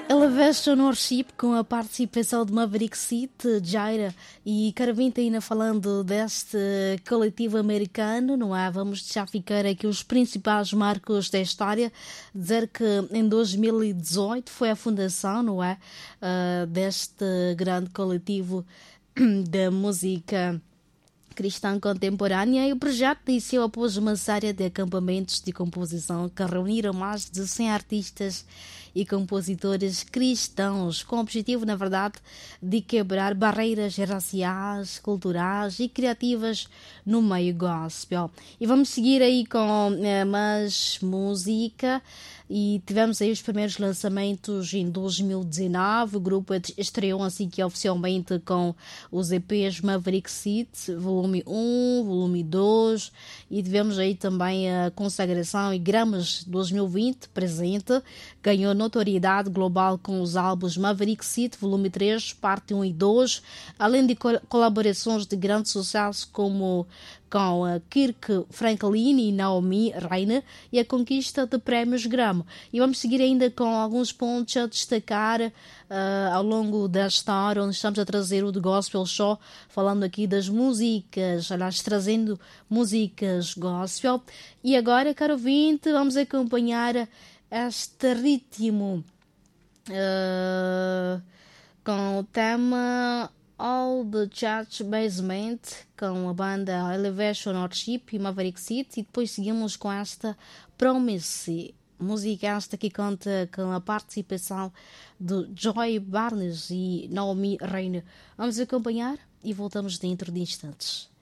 Elevation Worship com a participação de Maverick City, Jaira e Carvinta ainda falando deste coletivo americano, não é? Vamos já ficar aqui os principais marcos da história, dizer que em 2018 foi a fundação, não é? Deste grande coletivo da música cristã contemporânea e o projeto iniciou após uma série de acampamentos de composição que reuniram mais de 100 artistas e compositores cristãos, com o objetivo, na verdade, de quebrar barreiras raciais, culturais e criativas no meio gospel. E vamos seguir aí com mais música. E tivemos aí os primeiros lançamentos em 2019. O grupo estreou assim que oficialmente com os EPs Maverick City, volume 1, volume 2, e tivemos aí também a consagração e Grammys 2020 presente. Ganhou notoriedade global com os álbuns Maverick City, volume 3, parte 1 e 2, além de colaborações de grande sucesso como com a Kirk Franklin e Naomi Raine e a conquista de prémios Grammy. E vamos seguir ainda com alguns pontos a destacar ao longo da história, onde estamos a trazer o The Gospel Show, falando aqui das músicas, aliás, trazendo músicas gospel. E agora, caro ouvinte, vamos acompanhar este ritmo com o tema All the Church Basement, com a banda Elevation Worship e Maverick City, e depois seguimos com esta Promise, música esta que conta com a participação de Joy Barnes e Naomi Raine. Vamos acompanhar e voltamos dentro de instantes.